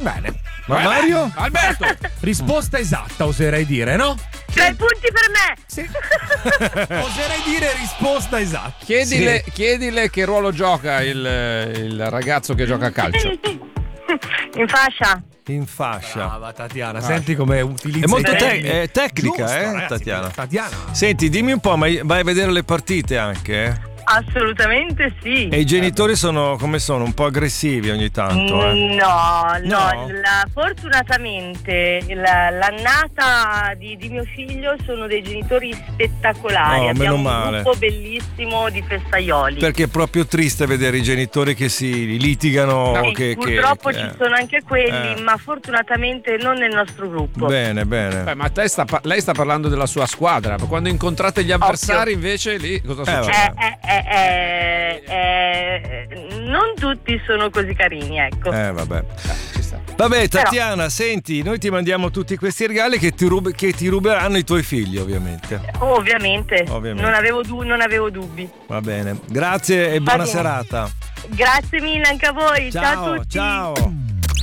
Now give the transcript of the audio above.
Bene. Ma Mario? Alberto! Risposta esatta, oserei dire, no? 3 punti per me. Sì. Oserei dire risposta esatta. Chiedile che ruolo gioca il ragazzo che gioca a calcio. In fascia. In fascia. Brava Tatiana, senti come utilizza È molto i termini. tecnica, Giusto, ragazzi, Tatiana. Tatiana. Senti, dimmi un po', ma vai a vedere le partite anche? Assolutamente sì. E i genitori sono come sono? Un po' aggressivi ogni tanto, No, fortunatamente l'annata di mio figlio sono dei genitori spettacolari. No, Abbiamo meno un male. gruppo bellissimo di festaioli. Perché è proprio triste vedere i genitori che si litigano. Purtroppo ci sono anche quelli, ma fortunatamente non nel nostro gruppo. Bene. Ma lei sta parlando della sua squadra. Ma quando incontrate gli avversari, invece, lì cosa succede? Non tutti sono così carini, ecco. Vabbè. Ci sta. Vabbè, Tatiana, senti, noi ti mandiamo tutti questi regali che ti ruberanno i tuoi figli, ovviamente. Ovviamente. Non avevo dubbi. Va bene. Grazie e buona bene. serata. Grazie mille anche a voi. Ciao a tutti. Ciao.